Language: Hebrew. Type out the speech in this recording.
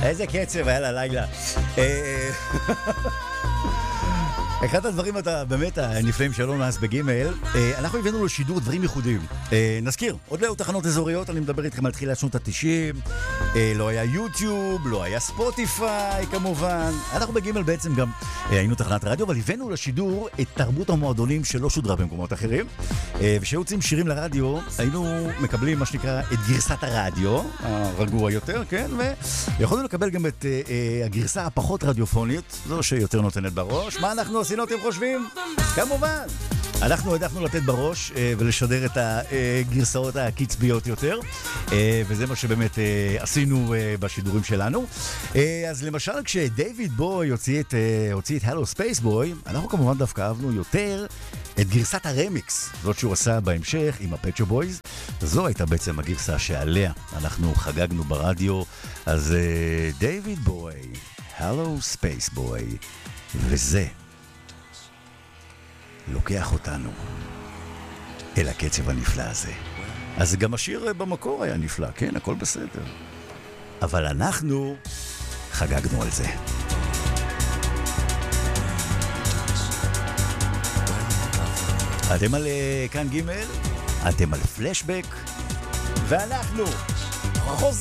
איזה קצב היה ללילה. אחד הדברים באמת הנפלאים שלנו אז בגימל, אנחנו הבאנו לשידור דברים ייחודיים. נזכיר, עוד לא היו תחנות אזוריות, אני מדבר איתכם על תחילת שנות ה-90, לא היה יוטיוב, לא היה ספוטיפיי כמובן. אנחנו בגימל בעצם גם היינו תחנת רדיו, אבל הבאנו לשידור את תרבות המועדונים שלא שודרה במקומות אחרים, ושהיוצאים שירים לרדיו, היינו מקבלים מה שנקרא את גרסת הרדיו, הרגוע יותר, כן? ויכולנו לקבל גם את הגרסה הפחות רדיופונית, זו שיותר נותנת בראש. מה אנחנו עשינו, אתם חושבים? כמובן, אנחנו העדפנו לתת בראש ולשדר את הגרסאות הקצביות יותר, וזה מה שבאמת עשינו בשידורים שלנו. אז למשל, כשדייוויד בוי הוציא את הלו ספייס בוי, אנחנו כמובן דווקא אהבנו יותר את גרסת הרמיקס, זאת שהוא עשה בהמשך עם הפט שופ בויז. זו הייתה בעצם הגרסה שעליה אנחנו חגגנו ברדיו. אז דייוויד בוי, הלו ספייס בוי, וזה לוקח אותנו אל הקצב הנפלא הזה. אז גם השיר במקור היה נפלא, כן, הכל בסדר. אבל אנחנו חגגנו על זה. אתם על כאן ג', אתם על פלשבק, ואנחנו חוזרים.